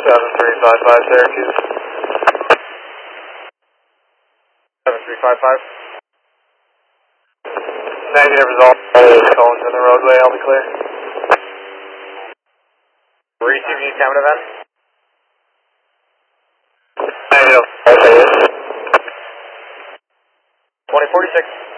7355 Syracuse. 7355. Negative result. Collins in the roadway, I'll be clear. Receiving you, Cameron event. Negative. 2046.